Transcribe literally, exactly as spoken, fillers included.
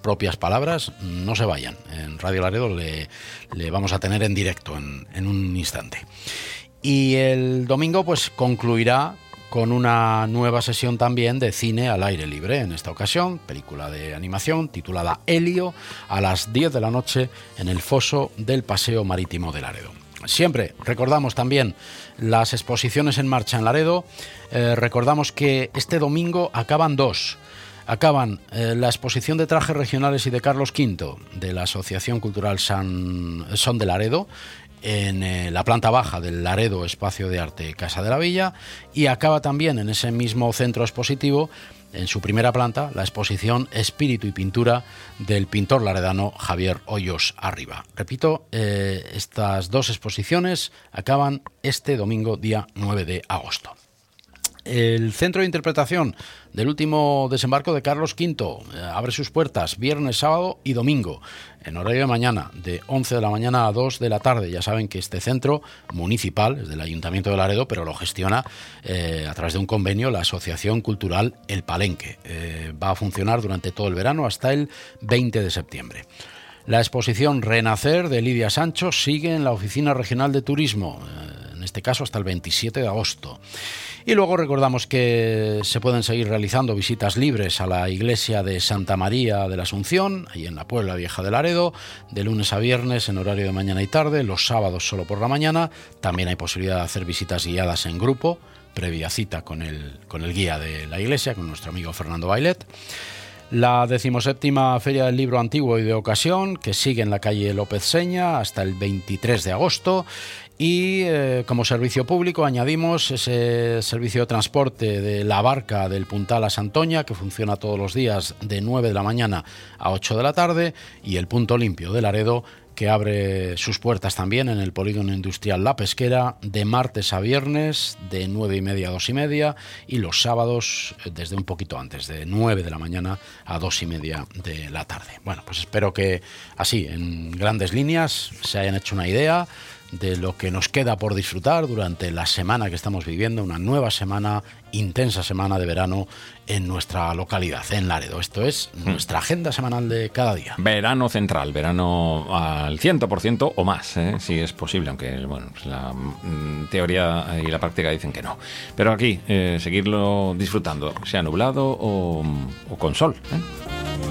propias palabras, no se vayan. En Radio Laredo le, le vamos a tener en directo en, en un instante. Y el domingo pues concluirá con una nueva sesión también de cine al aire libre, en esta ocasión, película de animación titulada Helio, a las diez de la noche en el foso del Paseo Marítimo de Laredo. Siempre recordamos también las exposiciones en marcha en Laredo. Eh, recordamos que este domingo acaban dos. Acaban eh, la exposición de trajes regionales y de Carlos quinto de la Asociación Cultural San, Son de Laredo, en eh, la planta baja del Laredo Espacio de Arte Casa de la Villa, y acaba también en ese mismo centro expositivo, en su primera planta, la exposición Espíritu y Pintura del pintor laredano Javier Hoyos Arriba. Repito, eh, estas dos exposiciones acaban este domingo, día nueve de agosto. El Centro de Interpretación del último desembarco de Carlos quinto eh, abre sus puertas viernes, sábado y domingo, en horario de mañana, de once de la mañana a dos de la tarde. Ya saben que este centro municipal es del Ayuntamiento de Laredo, pero lo gestiona eh, a través de un convenio la Asociación Cultural El Palenque. Eh, va a funcionar durante todo el verano hasta el veinte de septiembre. La exposición Renacer de Lidia Sancho sigue en la Oficina Regional de Turismo, eh, en este caso hasta el veintisiete de agosto. Y luego recordamos que se pueden seguir realizando visitas libres a la iglesia de Santa María de la Asunción, ahí en la Puebla Vieja de Laredo, de lunes a viernes en horario de mañana y tarde, los sábados solo por la mañana. También hay posibilidad de hacer visitas guiadas en grupo, previa cita con el, con el guía de la iglesia, con nuestro amigo Fernando Bailet. La decimoséptima Feria del Libro Antiguo y de Ocasión, que sigue en la calle López Seña hasta el veintitrés de agosto. Y eh, como servicio público añadimos ese servicio de transporte de la barca del Puntal a Santoña, que funciona todos los días de nueve de la mañana a ocho de la tarde, y el Punto Limpio de Laredo, que abre sus puertas también en el Polígono Industrial La Pesquera de martes a viernes de nueve y media a dos y media, y los sábados desde un poquito antes, de nueve de la mañana a dos y media de la tarde. Bueno, pues espero que así, en grandes líneas, se hayan hecho una idea de lo que nos queda por disfrutar durante la semana que estamos viviendo, una nueva semana, intensa semana de verano en nuestra localidad, en Laredo. Esto es nuestra agenda semanal de cada día. Verano central, verano al cien por ciento o más, ¿eh? Si es posible, aunque bueno, pues la mm, teoría y la práctica dicen que no. Pero aquí, eh, seguirlo disfrutando, sea nublado o, o con sol, ¿eh?